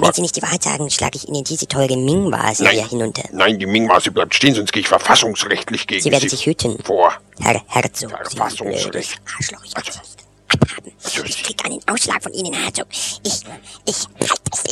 Wenn Sie nicht die Wahrheit sagen, schlage ich Ihnen diese teure Ming-Vase hinunter. Nein, die Ming-Vase bleibt stehen, sonst gehe ich verfassungsrechtlich gegen Sie. Sie werden sich hüten. Vor. Herr Herzog. Verfassungsrecht. Arschloch, ich abhaben. Ich krieg einen Ausschlag von Ihnen, Herzog. Ich halte es